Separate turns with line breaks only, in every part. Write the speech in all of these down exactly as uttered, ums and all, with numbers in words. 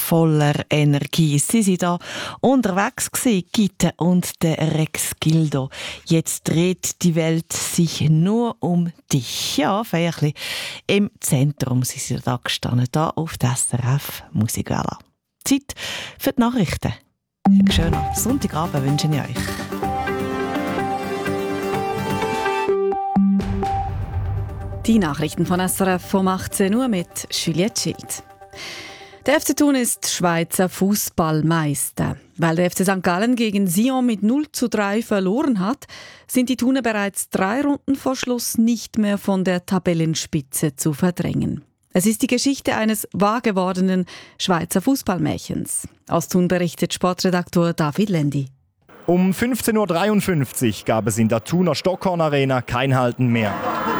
voller Energie. Sie waren da unterwegs gewesen, Gitte und der Rex Gildo. Jetzt dreht die Welt sich nur um dich. Ja, feierlich. Im Zentrum sind sie da gestanden, da auf der S R F Musikgala. Zeit für die Nachrichten. Einen schönen Sonntagabend wünsche ich euch.
Die Nachrichten von S R F um achtzehn Uhr mit Juliette Schild. Der F C Thun ist Schweizer Fußballmeister. Weil der F C Sankt Gallen gegen Sion mit null zu drei verloren hat, sind die Thuner bereits drei Runden vor Schluss nicht mehr von der Tabellenspitze zu verdrängen. Es ist die Geschichte eines wahr gewordenen Schweizer Fußballmärchens. Aus Thun berichtet Sportredaktor David Lendi.
Um fünfzehn Uhr dreiundfünfzig gab es in der Thuner Stockhorn Arena kein Halten mehr.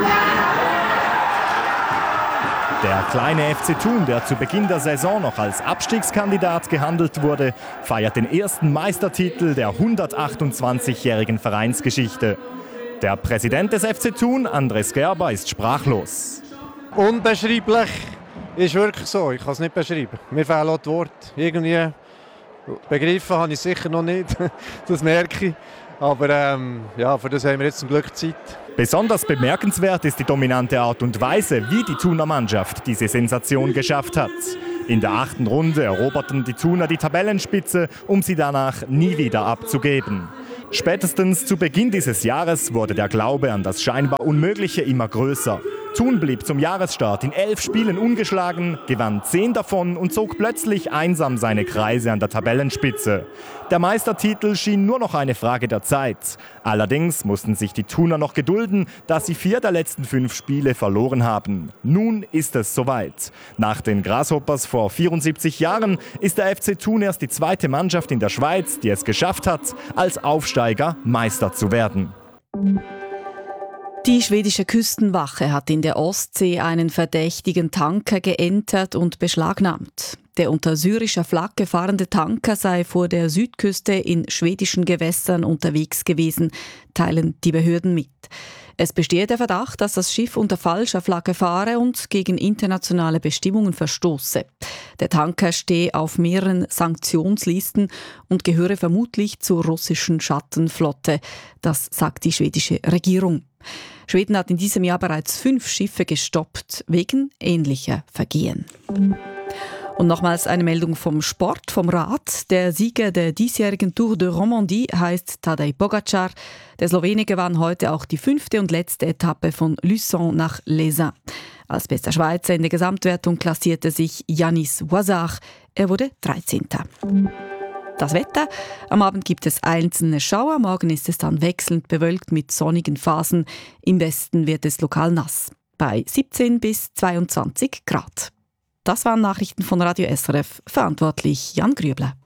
Der kleine F C Thun, der zu Beginn der Saison noch als Abstiegskandidat gehandelt wurde, feiert den ersten Meistertitel der hundertachtundzwanzigjährigen Vereinsgeschichte. Der Präsident des F C Thun, Andres Gerber, ist sprachlos.
Unbeschreiblich ist wirklich so, ich kann es nicht beschreiben. Mir fehlen auch die Worte. Irgendwie begriffen habe ich es sicher noch nicht, das merke ich. Aber ähm, ja, für das haben wir jetzt zum Glück Zeit.
Besonders bemerkenswert ist die dominante Art und Weise, wie die Thuner Mannschaft diese Sensation geschafft hat. In der achten Runde eroberten die Thuner die Tabellenspitze, um sie danach nie wieder abzugeben. Spätestens zu Beginn dieses Jahres wurde der Glaube an das scheinbar Unmögliche immer größer. Thun blieb zum Jahresstart in elf Spielen ungeschlagen, gewann zehn davon und zog plötzlich einsam seine Kreise an der Tabellenspitze. Der Meistertitel schien nur noch eine Frage der Zeit. Allerdings mussten sich die Thuner noch gedulden, da sie vier der letzten fünf Spiele verloren haben. Nun ist es soweit. Nach den Grasshoppers vor vierundsiebzig Jahren ist der F C Thun erst die zweite Mannschaft in der Schweiz, die es geschafft hat, als Aufsteiger Meister zu werden.
Die schwedische Küstenwache hat in der Ostsee einen verdächtigen Tanker geentert und beschlagnahmt. Der unter syrischer Flagge fahrende Tanker sei vor der Südküste in schwedischen Gewässern unterwegs gewesen, teilen die Behörden mit. Es bestehe der Verdacht, dass das Schiff unter falscher Flagge fahre und gegen internationale Bestimmungen verstoße. Der Tanker stehe auf mehreren Sanktionslisten und gehöre vermutlich zur russischen Schattenflotte. Das sagt die schwedische Regierung. Schweden hat in diesem Jahr bereits fünf Schiffe gestoppt, wegen ähnlicher Vergehen. Und nochmals eine Meldung vom Sport, vom Rad. Der Sieger der diesjährigen Tour de Romandie heißt Tadej Pogačar. Der Slowene gewann heute auch die fünfte und letzte Etappe von Luçon nach Les Uns. Als bester Schweizer in der Gesamtwertung klassierte sich Yanis Ouazar. Er wurde dreizehnter Das Wetter. Am Abend gibt es einzelne Schauer. Morgen ist es dann wechselnd bewölkt mit sonnigen Phasen. Im Westen wird es lokal nass. Bei siebzehn bis zweiundzwanzig Grad. Das waren Nachrichten von Radio S R F. Verantwortlich Jan Grüble.